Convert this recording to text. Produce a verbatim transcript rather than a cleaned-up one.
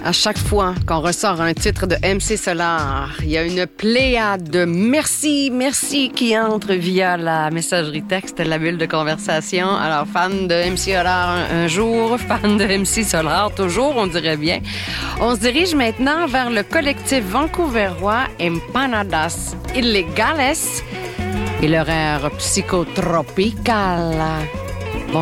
À chaque fois qu'on ressort un titre de M C Solar, il y a une pléiade de merci, merci qui entre via la messagerie texte, la bulle de conversation. Alors, fan de M C Solar un, un jour, fan de M C Solar toujours, on dirait bien. On se dirige maintenant vers le collectif vancouverois Empanadas Illegales et leur air psychotropical. Bon